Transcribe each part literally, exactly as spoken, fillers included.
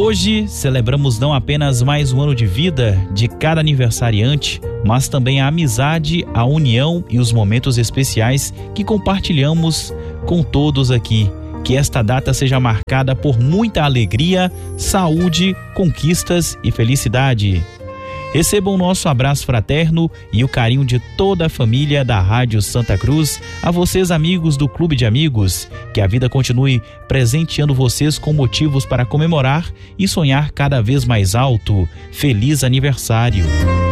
Hoje celebramos não apenas mais um ano de vida de cada aniversariante, mas também a amizade, a união e os momentos especiais que compartilhamos com todos aqui. Que esta data seja marcada por muita alegria, saúde, conquistas e felicidade. Recebam o nosso abraço fraterno e o carinho de toda a família da Rádio Santa Cruz, a vocês amigos do Clube de Amigos, que a vida continue presenteando vocês com motivos para comemorar e sonhar cada vez mais alto. Feliz aniversário!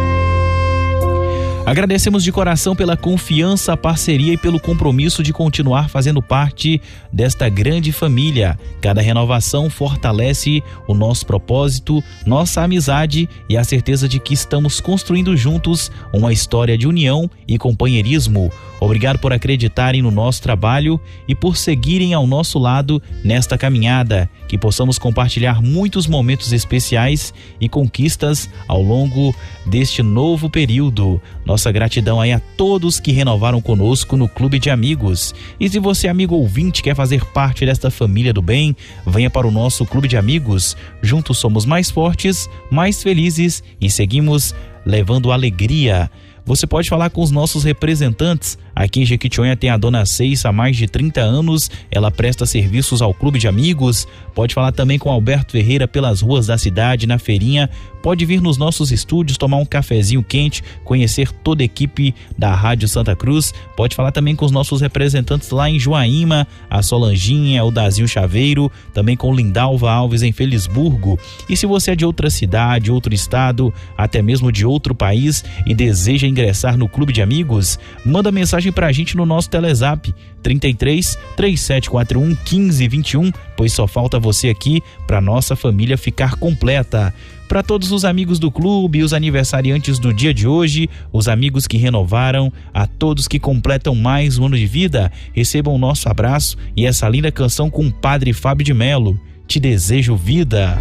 Agradecemos de coração pela confiança, parceria e pelo compromisso de continuar fazendo parte desta grande família. Cada renovação fortalece o nosso propósito, nossa amizade e a certeza de que estamos construindo juntos uma história de união e companheirismo. Obrigado por acreditarem no nosso trabalho e por seguirem ao nosso lado nesta caminhada. Que possamos compartilhar muitos momentos especiais e conquistas ao longo deste novo período. Nossa gratidão aí a todos que renovaram conosco no Clube de Amigos. E se você, amigo ouvinte, quer fazer parte desta família do bem, venha para o nosso Clube de Amigos. Juntos somos mais fortes, mais felizes e seguimos levando alegria. Você pode falar com os nossos representantes. Aqui em Jequitinhonha tem a dona Ceissa há mais de trinta anos, ela presta serviços ao Clube de Amigos. Pode falar também com Alberto Ferreira pelas ruas da cidade, na feirinha. Pode vir nos nossos estúdios, tomar um cafezinho quente, conhecer toda a equipe da Rádio Santa Cruz. Pode falar também com os nossos representantes lá em Joaíma, a Solanginha, o Dazinho Chaveiro, também com Lindalva Alves em Felisburgo. E se você é de outra cidade, outro estado, até mesmo de outro país e deseja ingressar no Clube de Amigos, manda mensagem pra gente no nosso Telezap trinta e três, três sete quatro um, quinze vinte e um, pois só falta você aqui pra nossa família ficar completa. Para todos os amigos do clube, os aniversariantes do dia de hoje, os amigos que renovaram, a todos que completam mais um ano de vida, recebam o nosso abraço e essa linda canção com o Padre Fábio de Melo. Te desejo vida.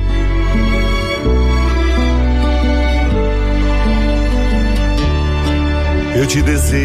Eu te desejo